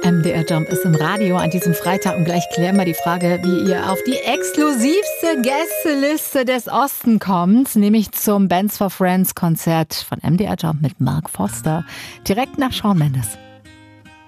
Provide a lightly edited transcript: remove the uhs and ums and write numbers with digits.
MDR Jump ist im Radio an diesem Freitag und gleich klären wir die Frage, wie ihr auf die exklusivste Gästeliste des Osten kommt, nämlich zum Bands for Friends Konzert von MDR Jump mit Mark Foster, direkt nach Shawn Mendes.